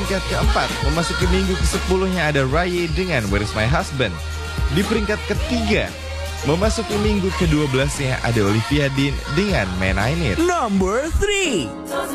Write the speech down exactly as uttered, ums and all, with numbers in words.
peringkat keempat, memasuki minggu kesepuluhnya ada Raye dengan Where Is My Husband. Di peringkat ketiga, memasuki minggu kedua belasnya ada Olivia Dean dengan Man I Need. Number three.